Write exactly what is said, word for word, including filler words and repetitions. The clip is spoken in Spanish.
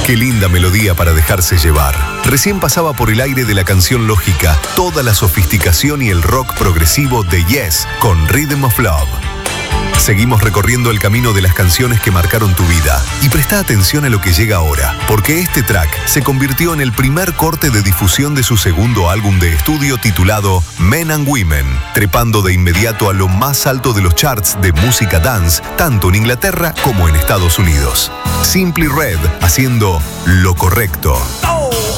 Qué linda melodía para dejarse llevar. Recién pasaba por el aire de la canción lógica toda la sofisticación y el rock progresivo de Yes con Rhythm of Love. Seguimos recorriendo el camino de las canciones que marcaron tu vida. Y presta atención a lo que llega ahora, porque este track se convirtió en el primer corte de difusión de su segundo álbum de estudio titulado Men and Women, trepando de inmediato a lo más alto de los charts de música dance, tanto en Inglaterra como en Estados Unidos. Simply Red haciendo lo correcto.